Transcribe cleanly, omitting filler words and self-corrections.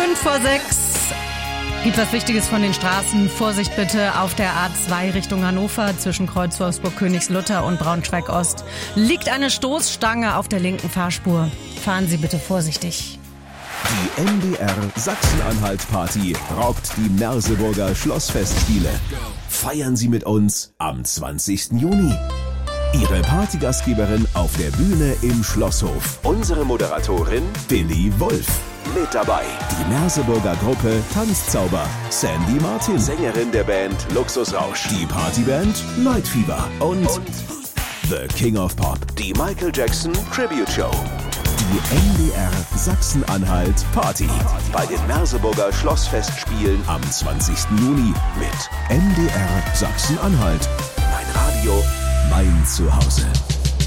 5:05. Gibt was Wichtiges von den Straßen. Vorsicht bitte auf der A2 Richtung Hannover zwischen Kreuz Wolfsburg-Königslutter und Braunschweig-Ost. Liegt eine Stoßstange auf der linken Fahrspur. Fahren Sie bitte vorsichtig. Die MDR Sachsen-Anhalt-Party rockt die Merseburger Schlossfestspiele. Feiern Sie mit uns am 20. Juni. Ihre Partygastgeberin auf der Bühne im Schlosshof. Unsere Moderatorin Billy Wolf. Mit dabei die Merseburger Gruppe Tanzzauber. Sandy Martin, Sängerin der Band Luxusrausch. Die Partyband Night Fever. Und The King of Pop, die Michael Jackson Tribute Show. Die MDR Sachsen-Anhalt Party bei den Merseburger Schlossfestspielen am 20. Juni mit MDR Sachsen-Anhalt. Mein Radio, mein Zuhause.